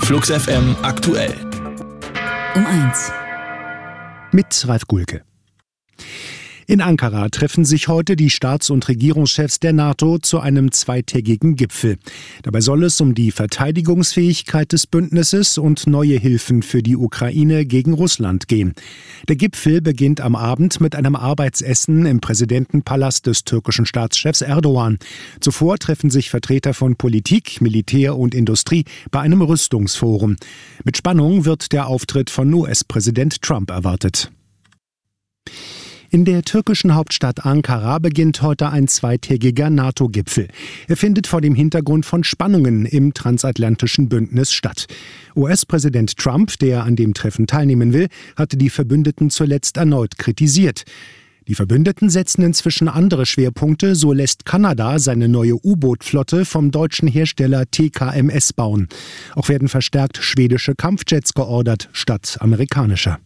Flux FM aktuell. Um 1. Mit Ralf Gulke. In Ankara treffen sich heute die Staats- und Regierungschefs der NATO zu einem zweitägigen Gipfel. Dabei soll es um die Verteidigungsfähigkeit des Bündnisses und neue Hilfen für die Ukraine gegen Russland gehen. Der Gipfel beginnt am Abend mit einem Arbeitsessen im Präsidentenpalast des türkischen Staatschefs Erdogan. Zuvor treffen sich Vertreter von Politik, Militär und Industrie bei einem Rüstungsforum. Mit Spannung wird der Auftritt von US-Präsident Trump erwartet. In der türkischen Hauptstadt Ankara beginnt heute ein zweitägiger NATO-Gipfel. Er findet vor dem Hintergrund von Spannungen im transatlantischen Bündnis statt. US-Präsident Trump, der an dem Treffen teilnehmen will, hatte die Verbündeten zuletzt erneut kritisiert. Die Verbündeten setzen inzwischen andere Schwerpunkte, so lässt Kanada seine neue U-Boot-Flotte vom deutschen Hersteller TKMS bauen. Auch werden verstärkt schwedische Kampfjets geordert statt amerikanischer.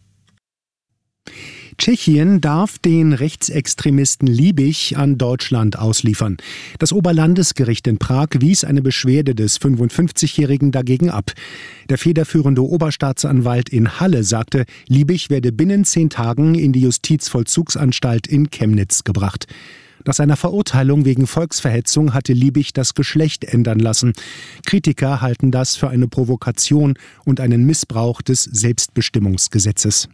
Tschechien darf den Rechtsextremisten Liebig an Deutschland ausliefern. Das Oberlandesgericht in Prag wies eine Beschwerde des 55-Jährigen dagegen ab. Der federführende Oberstaatsanwalt in Halle sagte, Liebig werde binnen 10 Tagen in die Justizvollzugsanstalt in Chemnitz gebracht. Nach seiner Verurteilung wegen Volksverhetzung hatte Liebig das Geschlecht ändern lassen. Kritiker halten das für eine Provokation und einen Missbrauch des Selbstbestimmungsgesetzes.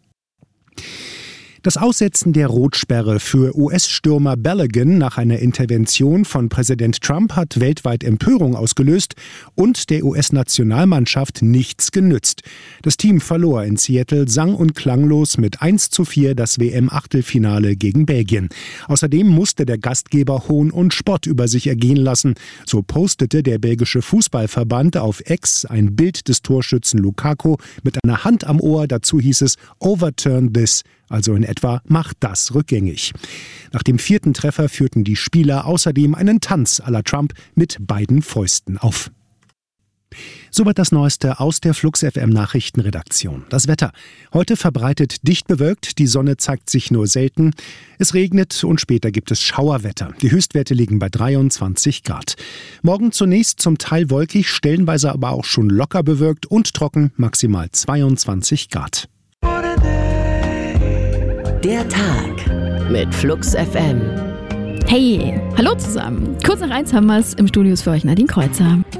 Das Aussetzen der Rotsperre für US-Stürmer Balogun nach einer Intervention von Präsident Trump hat weltweit Empörung ausgelöst und der US-Nationalmannschaft nichts genützt. Das Team verlor in Seattle sang- und klanglos mit 1:4 das WM-Achtelfinale gegen Belgien. Außerdem musste der Gastgeber Hohn und Spott über sich ergehen lassen. So postete der belgische Fußballverband auf X ein Bild des Torschützen Lukaku mit einer Hand am Ohr. Dazu hieß es "Overturn this", also in etwa "Macht das rückgängig". Nach dem 4. Treffer führten die Spieler außerdem einen Tanz à la Trump mit beiden Fäusten auf. Soweit das Neueste aus der Flux FM Nachrichtenredaktion. Das Wetter. Heute verbreitet dicht bewölkt, die Sonne zeigt sich nur selten. Es regnet und später gibt es Schauerwetter. Die Höchstwerte liegen bei 23 Grad. Morgen zunächst zum Teil wolkig, stellenweise aber auch schon locker bewölkt und trocken, maximal 22 Grad. Der Tag mit Flux FM. Hey, hallo zusammen. Kurz nach 1 haben wir es. Im Studio ist für euch Nadine Kreuzer.